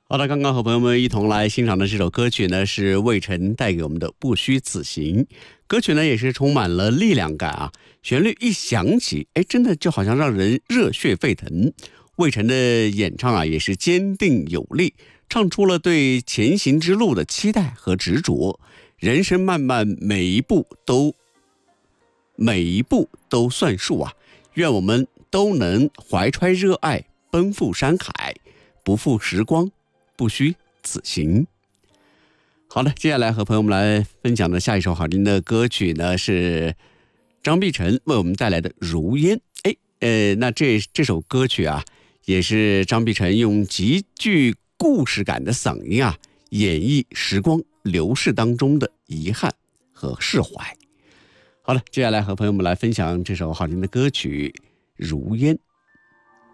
好的，刚刚和朋友们一同来欣赏的这首歌曲呢，是魏晨带给我们的《不虚此行》。歌曲呢也是充满了力量感啊，旋律一响起，真的就好像让人热血沸腾。魏晨的演唱啊，也是坚定有力，唱出了对前行之路的期待和执着。人生漫漫，每一步都算数啊！愿我们都能怀揣热爱，奔赴山海，不负时光，不虚此行。好的，接下来和朋友们来分享的下一首好听的歌曲呢，是张碧晨为我们带来的《如烟》。那这首歌曲啊，也是张碧晨用极具故事感的嗓音啊，演绎时光流逝当中的遗憾和释怀。好了，接下来和朋友们来分享这首好听的歌曲《如烟》。